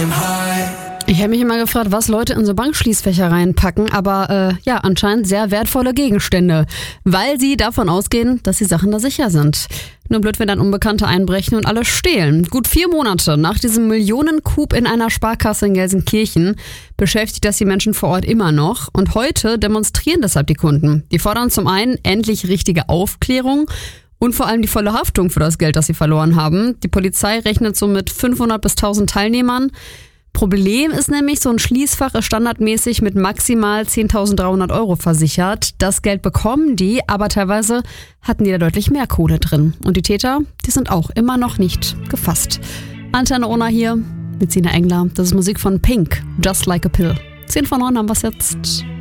Ich habe mich immer gefragt, was Leute in so Bankschließfächer reinpacken, aber anscheinend sehr wertvolle Gegenstände, weil sie davon ausgehen, dass die Sachen da sicher sind. Nur blöd, wenn dann Unbekannte einbrechen und alles stehlen. Gut 4 Monate nach diesem Millionencoup in einer Sparkasse in Gelsenkirchen beschäftigt das die Menschen vor Ort immer noch. Und heute demonstrieren deshalb die Kunden. Die fordern zum einen endlich richtige Aufklärung und vor allem die volle Haftung für das Geld, das sie verloren haben. Die Polizei rechnet so mit 500 bis 1000 Teilnehmern. Problem ist nämlich, so ein Schließfach ist standardmäßig mit maximal 10.300 € versichert. Das Geld bekommen die, aber teilweise hatten die da deutlich mehr Kohle drin. Und die Täter, die sind auch immer noch nicht gefasst. Antenne Ona hier mit Sina Engler. Das ist Musik von Pink, Just Like a Pill. 10 vor 9 haben wir es jetzt.